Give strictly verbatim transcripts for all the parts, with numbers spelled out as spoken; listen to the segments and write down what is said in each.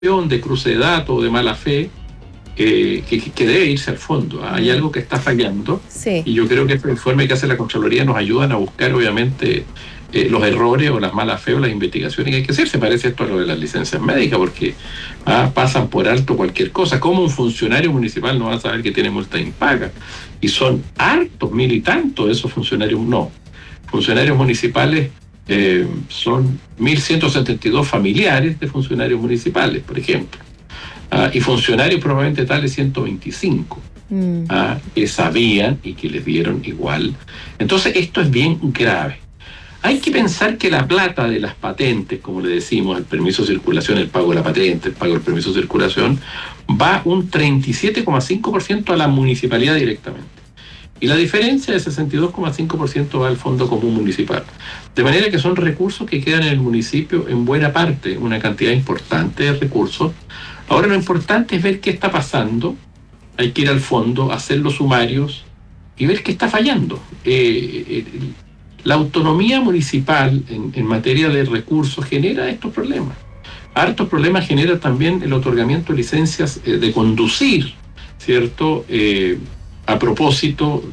de cruce de datos o de mala fe eh, que, que debe irse al fondo. Hay algo que está fallando, sí. Y yo creo que este informe que hace la Contraloría nos ayudan a buscar obviamente eh, los errores o las malas fe o las investigaciones que hay que hacer. Se parece esto a lo de las licencias médicas, porque ah, pasan por alto cualquier cosa. ¿Cómo un funcionario municipal no va a saber que tiene multa impaga? Y son hartos, mil y tantos de esos funcionarios. No, funcionarios municipales Eh, son mil ciento setenta y dos familiares de funcionarios municipales, por ejemplo, ah, y funcionarios probablemente tales ciento veinticinco, mm. ah, que sabían y que les dieron igual. Entonces esto es bien grave. Hay que pensar que la plata de las patentes, como le decimos, el permiso de circulación, el pago de la patente, el pago del permiso de circulación, va un treinta y siete coma cinco por ciento a la municipalidad directamente. Y la diferencia de sesenta y dos coma cinco por ciento va al Fondo Común Municipal. De manera que son recursos que quedan en el municipio en buena parte, una cantidad importante de recursos. Ahora lo importante es ver qué está pasando. Hay que ir al fondo, hacer los sumarios y ver qué está fallando. Eh, eh, la autonomía municipal en, en materia de recursos genera estos problemas. Hartos problemas genera también el otorgamiento de licencias eh, de conducir, ¿cierto?, Eh, a propósito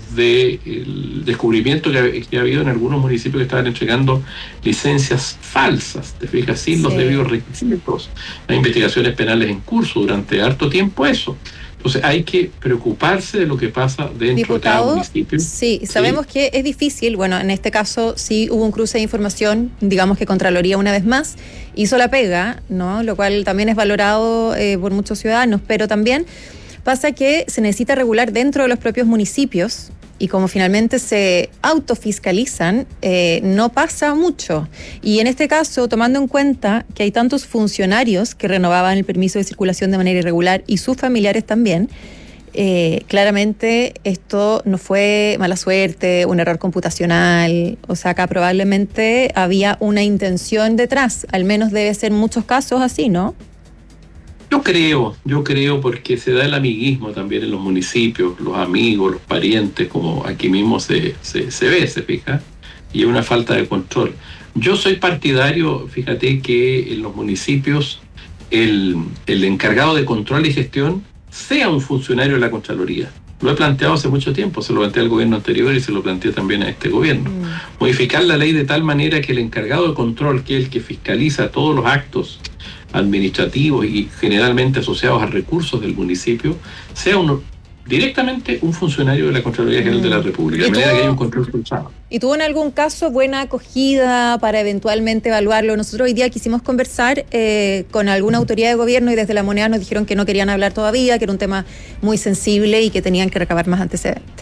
del descubrimiento que ha, que ha habido en algunos municipios que estaban entregando licencias falsas, te fijas, sin sí. los debidos requisitos. Hay investigaciones penales en curso durante harto tiempo eso. Entonces hay que preocuparse de lo que pasa dentro Diputado, de cada municipio. Sí, sabemos sí. que es difícil. Bueno, en este caso sí hubo un cruce de información, digamos que Contraloría una vez más hizo la pega, ¿no? Lo cual también es valorado eh, por muchos ciudadanos, pero también pasa que se necesita regular dentro de los propios municipios y como finalmente se autofiscalizan, eh, no pasa mucho. Y en este caso, tomando en cuenta que hay tantos funcionarios que renovaban el permiso de circulación de manera irregular y sus familiares también, eh, claramente esto no fue mala suerte, un error computacional. O sea, acá probablemente había una intención detrás. Al menos debe ser muchos casos así, ¿no? Yo creo, yo creo porque se da el amiguismo también en los municipios, los amigos, los parientes, como aquí mismo se, se, se ve, se fija, y hay una falta de control. Yo soy partidario, fíjate, que en los municipios el, el encargado de control y gestión sea un funcionario de la Contraloría. Lo he planteado hace mucho tiempo, se lo planteé al gobierno anterior y se lo planteé también a este gobierno. Mm. Modificar la ley de tal manera que el encargado de control, que es el que fiscaliza todos los actos administrativos y generalmente asociados a recursos del municipio, sea uno directamente un funcionario de la Contraloría General mm. de la República, de manera que haya un control cruzado. ¿Y tuvo en algún caso buena acogida para eventualmente evaluarlo? Nosotros hoy día quisimos conversar eh, con alguna autoridad de gobierno y desde la Moneda nos dijeron que no querían hablar todavía, que era un tema muy sensible y que tenían que recabar más antecedentes.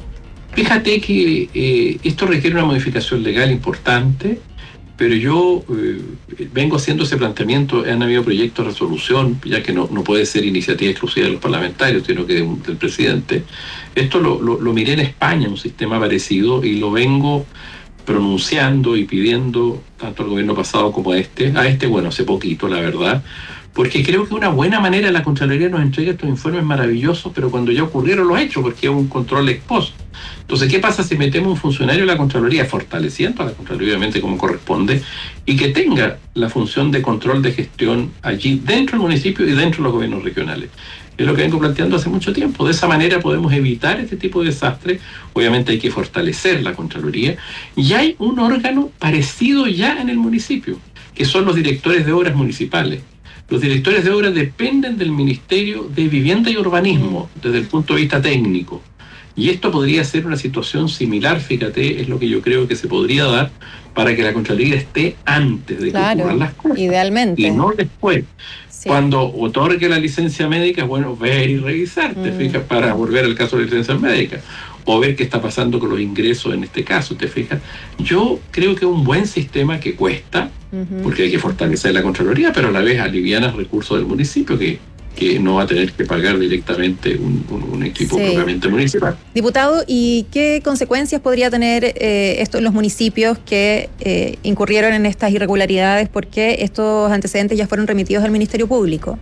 Fíjate que eh, esto requiere una modificación legal importante, pero yo eh, vengo haciendo ese planteamiento. Han habido proyectos de resolución, ya que no, no puede ser iniciativa exclusiva de los parlamentarios, sino que de un, del presidente. Esto lo, lo, lo miré en España, un sistema parecido, y lo vengo pronunciando y pidiendo tanto al gobierno pasado como a este, a este, bueno, hace poquito, la verdad, porque creo que una buena manera la Contraloría nos entrega estos informes maravillosos, pero cuando ya ocurrieron los hechos, porque es un control ex post. Entonces, ¿qué pasa si metemos un funcionario de la Contraloría, fortaleciendo a la Contraloría, obviamente, como corresponde, y que tenga la función de control de gestión allí dentro del municipio y dentro de los gobiernos regionales? Es lo que vengo planteando hace mucho tiempo. De esa manera podemos evitar este tipo de desastres. Obviamente hay que fortalecer la Contraloría. Y hay un órgano parecido ya en el municipio, que son los directores de obras municipales. Los directores de obras dependen del Ministerio de Vivienda y Urbanismo desde el punto de vista técnico. Y esto podría ser una situación similar, fíjate, es lo que yo creo que se podría dar para que la Contraloría esté antes de claro, que ocurran las cosas. Idealmente. Y no después. Sí. Cuando otorgue la licencia médica, es bueno ver y revisar, te mm. fijas, para volver al caso de la licencia médica. O ver qué está pasando con los ingresos en este caso, te fijas. Yo creo que es un buen sistema que cuesta, uh-huh. porque hay que fortalecer la Contraloría, pero a la vez aliviana recursos del municipio que... que no va a tener que pagar directamente un, un, un equipo sí. propiamente municipal. Diputado, ¿y qué consecuencias podría tener eh, esto en los municipios que eh, incurrieron en estas irregularidades? Porque estos antecedentes ya fueron remitidos al Ministerio Público.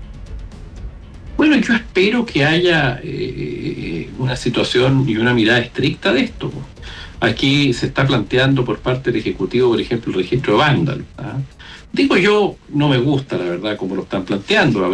Bueno, yo espero que haya eh, una situación y una mirada estricta de esto. Aquí se está planteando por parte del Ejecutivo, por ejemplo, el registro de vándalos, ¿ah? Digo yo, no me gusta, la verdad, como lo están planteando.